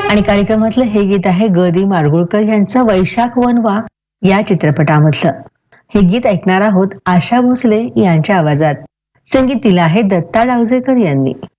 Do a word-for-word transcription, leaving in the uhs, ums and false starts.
आणि कार्यक्रमातलं हे गीत आहे ग दी माडगुळकर यांचं वैशाख वनवा या चित्रपटामधलं. हे गीत ऐकणार आहोत आशा भोसले यांच्या आवाजात. संगीत दिलं आहे दत्ता डावजेकर यांनी.